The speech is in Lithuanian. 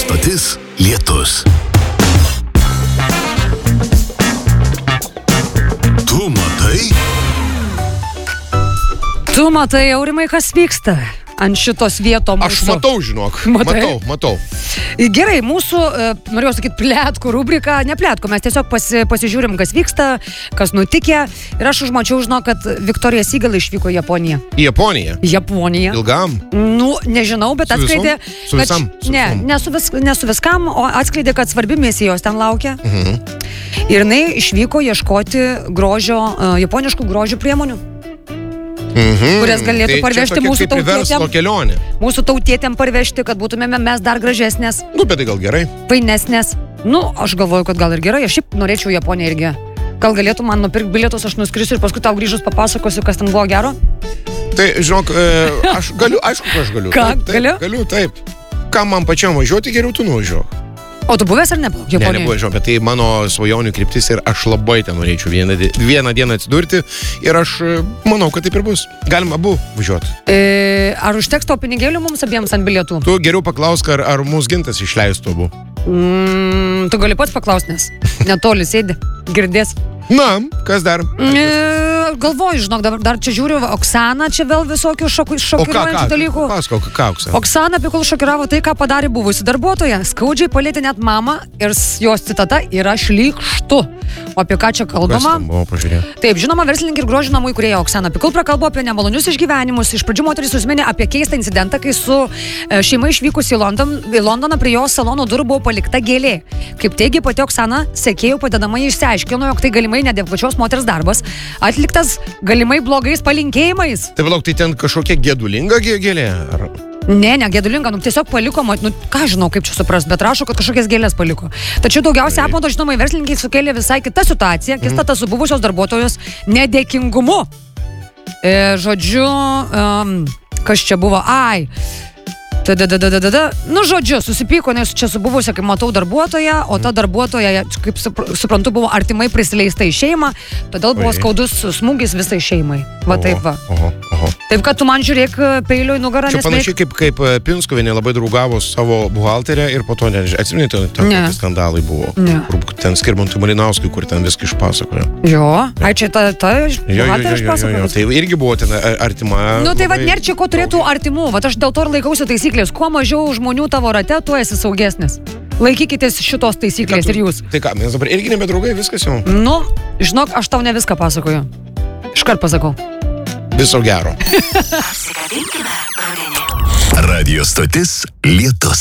stotis Lietus. Tu matai, Aurimai, kas vyksta ant šitos vietos mūsų? Aš matau, žinok. Matau. Gerai, mūsų, norėjau sakyti, plėtkų rubrika, ne plėtkų, mes tiesiog pasižiūrim, kas vyksta, kas nutikė. Ir aš užmačiau, žinok, kad Viktorija Siegal išvyko į Japoniją. Į Japoniją? Japoniją. Ilgam? Nu, nežinau, bet atskleidė... Su visam? Ne su viskam, o atskleidė, kad svarbi misijos ten laukia. Ir jinai išvyko ieškoti grožio, japoniškų grožio priemonių. Kurias galėtų parvežti mūsų tautietėm. Mūsų tautietėm parvežti, kad būtumėme mes dar gražesnės. Nu, bet tai gal gerai. Fainesnės. Nu, aš galvoju, kad gal ir gerai. Aš šiaip norėčiau Japoniją irgi. Gal galėtų man nupirkti bilietus, aš nuskrisiu ir paskui tau grįžus papasakosiu, kas ten buvo gero. Tai, žinok, aš galiu, aišku, kad aš galiu. Ką, galiu? Galiu, taip. Kam man pačiam važiuoti, geriau tu nuvažiuok. O tu buvęs ar ne? Ne, nebuvau, žinau, bet tai mano svajonių kryptis ir aš labai ten norėčiau vieną dieną atsidurti ir aš manau, kad taip ir bus. Galima abu važiuoti. Ar užteks to pinigėlių mums abiems ant bilietų? Tu geriau paklausk, ar mūsų Gintas išleistų abu. Tu gali pats paklausti, nes netoli sėdi, girdės. Na, kas dar? Galvoju, žinok, dar čia žiūriu, Oksana čia vėl visokių šokiruojančių dalykų. Ką Oksana? Oksana Pikul šokiravo tai, ką padarė buvusi darbuotoja. Skaudžiai palietė net mamą ir jos citata yra šlykštu. O apie ką čia kalbama? Taip, žinoma, verslininkė ir grožio namų įkūrėja Oksana Pikul prakalbo apie nemalonius išgyvenimus. Iš pradžių moteris užsiminė apie keistą incidentą, kai su šeima išvykusi į Londoną prie jos salono durų buvo palikta gėlė. Kaip teigia pati Oksana, sekėjų padedama išsiaiškino, jog tai galimai neadekvačios moters darbas, atliktas galimai blogais palinkėjimais. Tai valauk, tai ten kažkokia gedulinga gėlė? Ne, gedulinga, tiesiog paliko, ką žinau, kaip čia supras, bet rašo, kad kažkokias gėlės paliko. Tačiau daugiausia apmaudo, žinoma, verslininkai sukėlė visai kitą situaciją, kistata su buvusios darbuotojos nedėkingumu. Žodžiu, kas čia buvo? Nu, žodžiu, susipyko, nes čia su buvusia, kaip matau, darbuotoja, o ta darbuotoja, kaip suprantu, buvo artimai prisileista į šeimą, todėl buvo skaudus smūgis visai šeimai. Va taip va. Taip, kad tu man žiūrėk peilio į nugarą. Čia panašiai kaip Pinskuvienė labai draugavo su savo buhalterę ir po to, atsiminėte, ten skandalai buvo. Ten Skirmantui Malinauskui, kur ten viską išpasakojo. Jo, čia ta buhalterė išpasakojo. Tai irgi buvo ten artima. Nu, tai va, nėra čia ko turėtų artimų. Va, aš dėl to ir laikausi taisyklės. Kuo mažiau žmonių tavo rate, tu esi saugesnis. Laikykitės šitos taisyklės ir jūs. Tai ką, mes dabar irgi nebe draugai, viskas jau? Nu, žinok, aš tau ne viską pasakoju. Iškart pasakau. Viso gero. Radio stotis Lietus.